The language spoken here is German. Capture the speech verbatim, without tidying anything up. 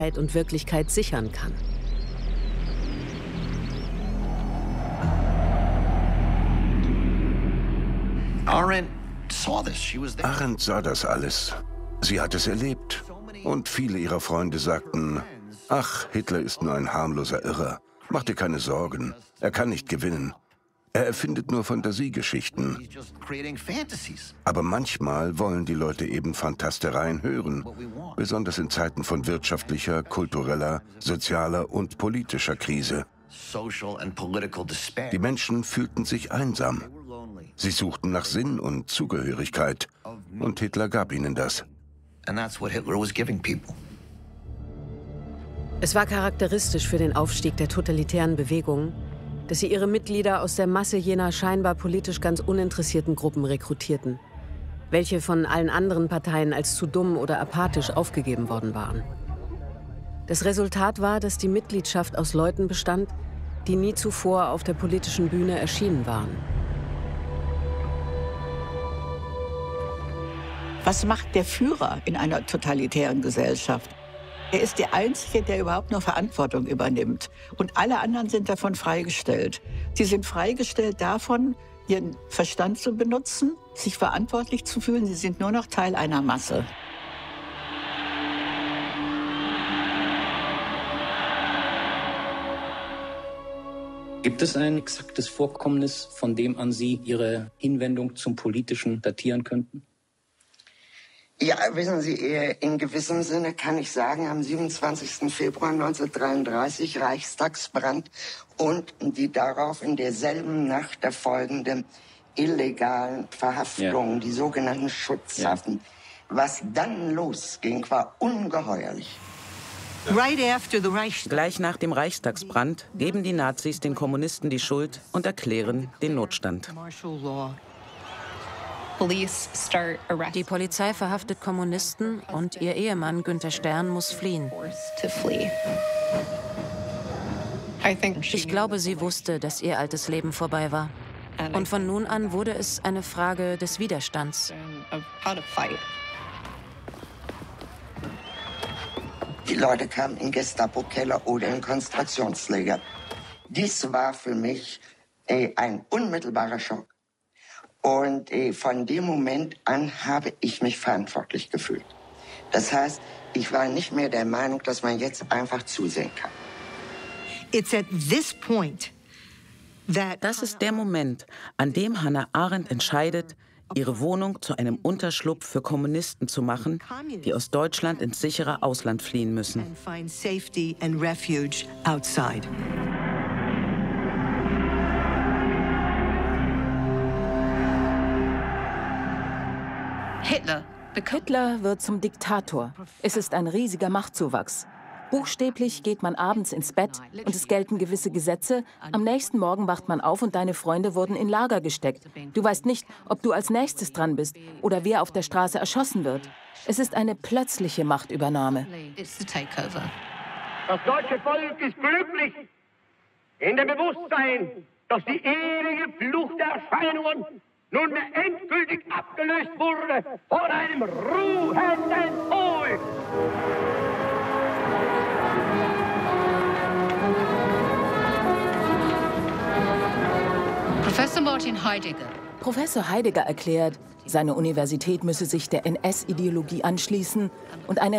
und Wirklichkeit sichern kann. Arendt sah das alles. Sie hat es erlebt. Und viele ihrer Freunde sagten, ach, Hitler ist nur ein harmloser Irrer. Mach dir keine Sorgen. Er kann nicht gewinnen. Er erfindet nur Fantasiegeschichten. Aber manchmal wollen die Leute eben Fantastereien hören, besonders in Zeiten von wirtschaftlicher, kultureller, sozialer und politischer Krise. Die Menschen fühlten sich einsam. Sie suchten nach Sinn und Zugehörigkeit. Und Hitler gab ihnen das. Es war charakteristisch für den Aufstieg der totalitären Bewegungen, dass sie ihre Mitglieder aus der Masse jener scheinbar politisch ganz uninteressierten Gruppen rekrutierten, welche von allen anderen Parteien als zu dumm oder apathisch aufgegeben worden waren. Das Resultat war, dass die Mitgliedschaft aus Leuten bestand, die nie zuvor auf der politischen Bühne erschienen waren. Was macht der Führer in einer totalitären Gesellschaft? Er ist der Einzige, der überhaupt nur Verantwortung übernimmt. Und alle anderen sind davon freigestellt. Sie sind freigestellt davon, ihren Verstand zu benutzen, sich verantwortlich zu fühlen. Sie sind nur noch Teil einer Masse. Gibt es ein exaktes Vorkommnis, von dem an Sie Ihre Hinwendung zum Politischen datieren könnten? Ja, wissen Sie, in gewissem Sinne kann ich sagen, am siebenundzwanzigsten Februar neunzehnhundertdreiunddreißig Reichstagsbrand und die darauf in derselben Nacht erfolgenden illegalen Verhaftungen, ja. Die sogenannten Schutzhafen. Ja. Was dann losging, war ungeheuerlich. Gleich nach dem Reichstagsbrand geben die Nazis den Kommunisten die Schuld und erklären den Notstand. Die Polizei verhaftet Kommunisten und ihr Ehemann Günther Stern muss fliehen. Ich glaube, sie wusste, dass ihr altes Leben vorbei war. Und von nun an wurde es eine Frage des Widerstands. Die Leute kamen in Gestapo-Keller oder in Konzentrationslager. Dies war für mich äh, ein unmittelbarer Schock. Und äh, von dem Moment an habe ich mich verantwortlich gefühlt. Das heißt, ich war nicht mehr der Meinung, dass man jetzt einfach zusehen kann. Das ist der Moment, an dem Hannah Arendt entscheidet, ihre Wohnung zu einem Unterschlupf für Kommunisten zu machen, die aus Deutschland ins sichere Ausland fliehen müssen. Hitler. Hitler wird zum Diktator. Es ist ein riesiger Machtzuwachs. Buchstäblich geht man abends ins Bett und es gelten gewisse Gesetze. Am nächsten Morgen wacht man auf und deine Freunde wurden in Lager gesteckt. Du weißt nicht, ob du als nächstes dran bist oder wer auf der Straße erschossen wird. Es ist eine plötzliche Machtübernahme. Das deutsche Volk ist glücklich in dem Bewusstsein, dass die ewige Flucht der Erscheinungen nunmehr endgültig abgelöst wurde von einem ruhenden Volk. Professor Martin Heidegger. Professor Heidegger erklärt, seine Universität müsse sich der N S-Ideologie anschließen und eine